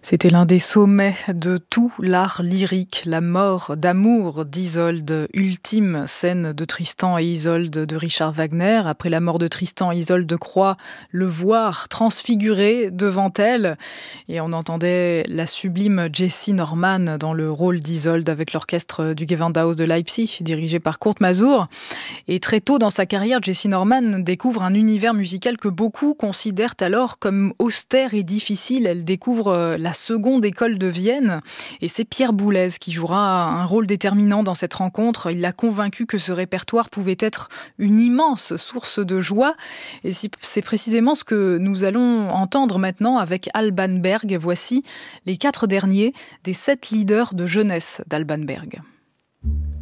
C'était l'un des sommets de tout l'art lyrique, la mort d'amour d'Isolde, ultime scène de Tristan et Isolde de Richard Wagner. Après la mort de Tristan, Isolde croit le voir transfiguré devant elle. Et on entendait la sublime Jessie Norman dans le rôle d'Isolde avec l'orchestre du Gewandhaus de Leipzig, dirigé par Kurt Masur. Et très tôt dans sa carrière, Jessie Norman découvre un univers musical que beaucoup considèrent alors comme austère et difficile. Elle découvre la seconde école de Vienne et c'est Pierre Boulez qui jouera un rôle déterminant dans cette rencontre. Il l'a convaincu que ce répertoire pouvait être une immense source de joie et c'est précisément ce que nous allons entendre maintenant avec Alban Berg. Voici les 4 derniers des 7 leaders de jeunesse d'Alban Berg.